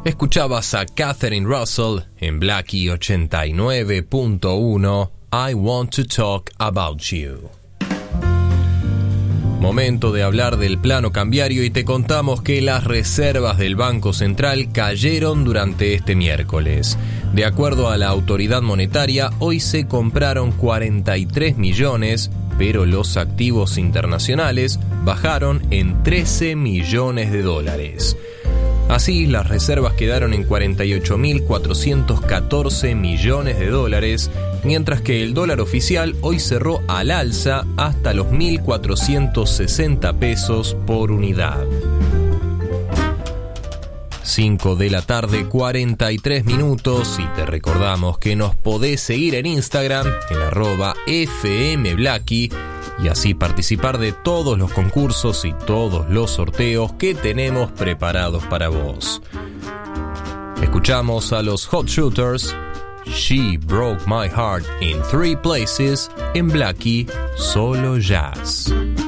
Escuchabas a Catherine Russell en Blackie 89.1, I Want to Talk About You. Momento de hablar del plano cambiario y te contamos que las reservas del Banco Central cayeron durante este miércoles. De acuerdo a la autoridad monetaria, hoy se compraron 43 millones, pero los activos internacionales bajaron en 13 millones de dólares. Así, las reservas quedaron en 48.414 millones de dólares, mientras que el dólar oficial hoy cerró al alza hasta los 1.460 pesos por unidad. 5 de la tarde, 43 minutos, y te recordamos que nos podés seguir en Instagram, en @FMBlackie, y así participar de todos los concursos y todos los sorteos que tenemos preparados para vos. Escuchamos a los Hot Shooters, She Broke My Heart in 3 Places, en Blackie Solo Jazz.